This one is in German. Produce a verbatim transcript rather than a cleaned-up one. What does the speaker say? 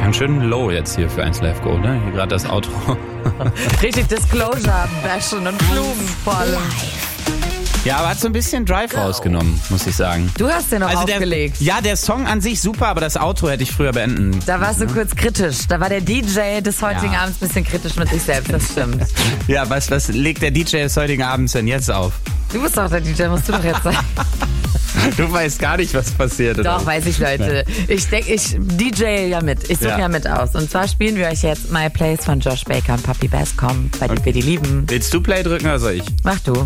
Ganz schön low jetzt hier für eins Live Go, ne? Hier gerade das Outro. Richtig Disclosure bashen und Blumen voll. Ja, aber hat so ein bisschen Drive rausgenommen, muss ich sagen. Du hast den noch Also aufgelegt. Der, ja, der Song an sich super, aber das Outro hätte ich früher beenden. Da warst du kurz kritisch. Da war der D J des heutigen Ja. Abends ein bisschen kritisch mit sich selbst, das stimmt. Ja, was, was legt der D J des heutigen Abends denn jetzt auf? Du bist doch der D J, musst du doch jetzt sein. Du weißt gar nicht, was passiert. Oder? Doch, weiß ich, Leute. Ich denke, ich D J ja mit. Ich suche ja. Ja. ja mit aus. Und zwar spielen wir euch jetzt My Place von Josh Baker und Puppy Bass. Komm, weil okay. wir die lieben. Willst du Play drücken oder soll ich? Mach du.